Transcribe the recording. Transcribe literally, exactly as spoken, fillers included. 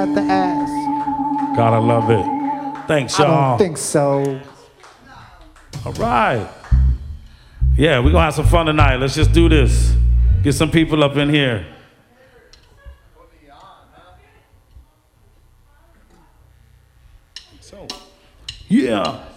at the ass. Gotta love it. Thanks, I y'all. don't think so. All right. Yeah, we're gonna have some fun tonight. Let's just do this. Get some people up in here. So, yeah.